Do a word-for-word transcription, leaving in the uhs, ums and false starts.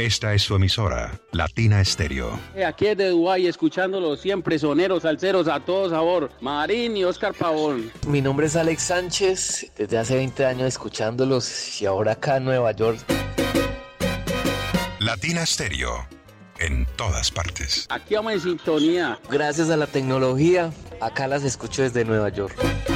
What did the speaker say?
Esta es su emisora, Latina Estéreo. Aquí desde Dubái, escuchándolo siempre, soneros, salseros, a todo sabor. Marín y Oscar Pavón. Mi nombre es Alex Sánchez, desde hace veinte años escuchándolos y ahora acá en Nueva York. Latina Estéreo, en todas partes. Aquí vamos en sintonía. Gracias a la tecnología, acá las escucho desde Nueva York.